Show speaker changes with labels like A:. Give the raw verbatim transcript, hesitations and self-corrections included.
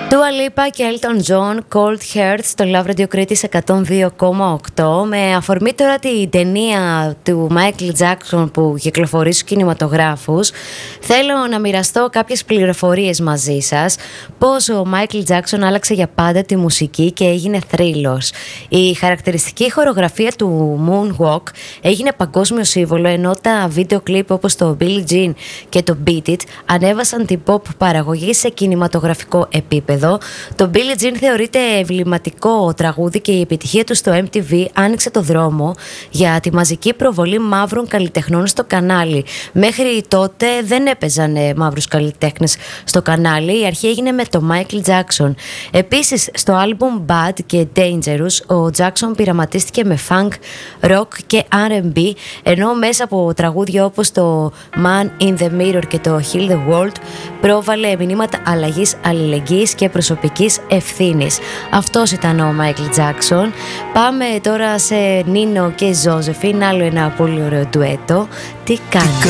A: Dua Lipa και Elton John, Cold Hearts, στο Love Radio Κρήτης εκατόν δύο κόμμα οκτώ. Με αφορμή τώρα την ταινία του Michael Jackson που κυκλοφορεί στους κινηματογράφους, θέλω να μοιραστώ κάποιες πληροφορίες μαζί σας. Πώς ο Michael Jackson άλλαξε για πάντα τη μουσική και έγινε θρύλος. Η χαρακτηριστική χορογραφία του Moonwalk έγινε παγκόσμιο σύμβολο, ενώ τα βίντεο κλιπ όπως το Billie Jean και το Beat It ανέβασαν την pop παραγωγή σε κινηματογραφικό επίπεδο. Το Billie Jean θεωρείται εμβληματικό τραγούδι και η επιτυχία του στο εμ τι βι άνοιξε το δρόμο για τη μαζική προβολή μαύρων καλλιτεχνών στο κανάλι. Μέχρι τότε δεν έπαιζαν μαύρους καλλιτέχνες στο κανάλι. Η αρχή έγινε με το Michael Jackson. Επίσης, στο άλμπουμ Bad και Dangerous, ο Jackson πειραματίστηκε με funk, rock και αρ εν μπι, ενώ μέσα από τραγούδια όπως το Man in the Mirror και το Heal the World πρόβαλε μηνύματα αλλαγής, αλληλεγγύης και προσωπικής ευθύνης. Αυτός ήταν ο Michael Jackson. Πάμε τώρα σε Νίνο και Ζώζεφιν, άλλο ένα πολύ ωραίο ντουέτο. Τι κάνει?